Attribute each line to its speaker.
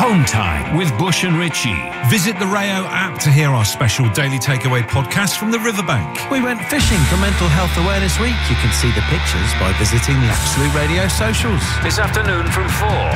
Speaker 1: Home Time with Bush and Richie. Visit the Rayo app to hear our special daily takeaway podcast from the riverbank.
Speaker 2: We went fishing for Mental Health Awareness Week. You can see the pictures by visiting the Absolute Radio socials.
Speaker 1: This afternoon from 4.